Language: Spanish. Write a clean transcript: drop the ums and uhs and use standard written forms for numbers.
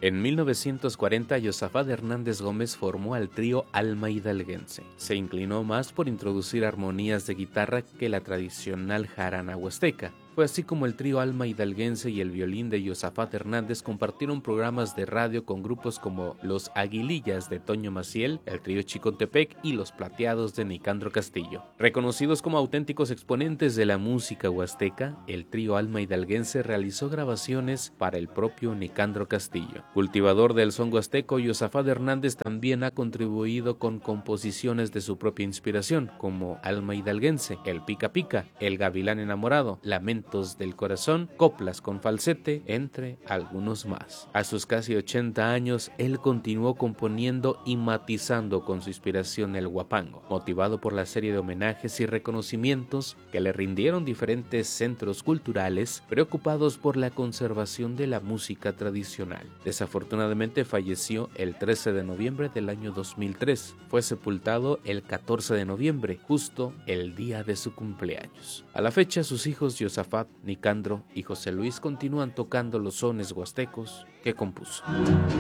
En 1940, Josafat Hernández Gómez formó al trío Alma Hidalguense. Se inclinó más por introducir armonías de guitarra que la tradicional jarana huasteca. Fue así como el trío Alma Hidalguense y el violín de Josafat Hernández compartieron programas de radio con grupos como Los Aguilillas de Toño Maciel, el trío Chicontepec y Los Plateados de Nicandro Castillo. Reconocidos como auténticos exponentes de la música huasteca, el trío Alma Hidalguense realizó grabaciones para el propio Nicandro Castillo. Cultivador del son huasteco, Josafat Hernández también ha contribuido con composiciones de su propia inspiración, como Alma Hidalguense, El Pica Pica, El Gavilán Enamorado, Lamento del Corazón, Coplas con Falsete, entre algunos más. A sus casi 80 años, él continuó componiendo y matizando con su inspiración el huapango, motivado por la serie de homenajes y reconocimientos que le rindieron diferentes centros culturales preocupados por la conservación de la música tradicional. Desafortunadamente falleció el 13 de noviembre del año 2003. Fue sepultado el 14 de noviembre, justo el día de su cumpleaños. A la fecha, sus hijos Josafat, Nicandro y José Luis continúan tocando los sones huastecos que compuso.